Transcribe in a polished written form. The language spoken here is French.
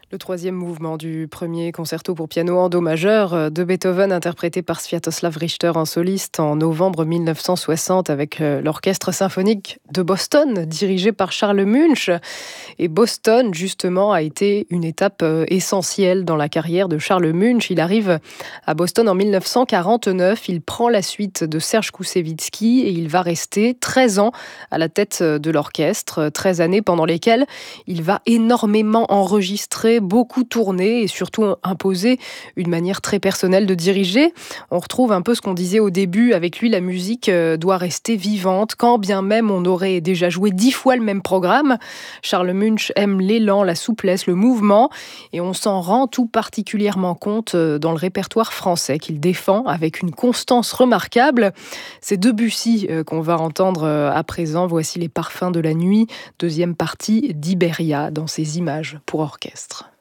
Le troisième mouvement du premier concerto pour piano en do majeur de Beethoven, interprété par Sviatoslav Richter en soliste en novembre 1960 avec l'Orchestre symphonique de Boston, dirigé par Charles Munch. Et Boston, justement, a été une étape essentielle dans la carrière de Charles Munch. Il arrive à Boston en 1949, il prend la suite de Serge Koussevitzky et il va rester 13 ans à la tête de l'orchestre, 13 années pendant lesquelles il va énormément enregistrer, beaucoup tourner et surtout imposer une manière très personnelle de diriger. On retrouve un peu ce qu'on disait au début, avec lui la musique doit rester vivante, quand bien même on aurait déjà joué 10 fois le même programme. Charles Munch aime l'élan, la souplesse, le mouvement et on s'en rend tout particulièrement compte dans le répertoire français qu'il défend avec une constance remarquable. C'est Debussy qu'on va entendre à présent. Voici Les Parfums de la nuit, deuxième partie d'Iberia dans ses images pour orchestre.